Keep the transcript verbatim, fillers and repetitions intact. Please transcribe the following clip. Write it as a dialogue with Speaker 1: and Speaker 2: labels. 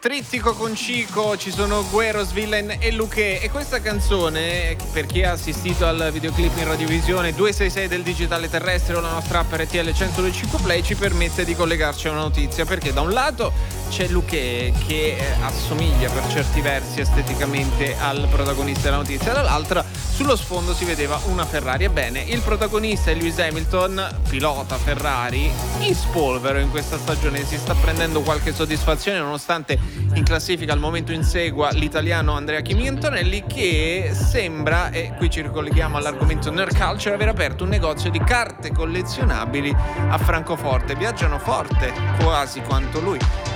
Speaker 1: Trittico con Cico, ci sono Guero, Svillen e Luché, e questa canzone, per chi ha assistito al videoclip in radiovisione duecentosessantasei del digitale terrestre o la nostra app R T L centodue e cinque Play, ci permette di collegarci a una notizia, perché da un lato c'è Luché che eh, assomiglia per certi versi esteticamente al protagonista della notizia, dall'altra sullo sfondo si vedeva una Ferrari. Ebbene, il protagonista è Lewis Hamilton, pilota Ferrari, in spolvero in questa stagione, si sta prendendo qualche soddisfazione nonostante in classifica al momento insegua l'italiano Andrea Chimi Antonelli, che sembra, e qui ci ricolleghiamo all'argomento nerd culture, aver aperto un negozio di carte collezionabili a Francoforte. Viaggiano forte, quasi quanto lui.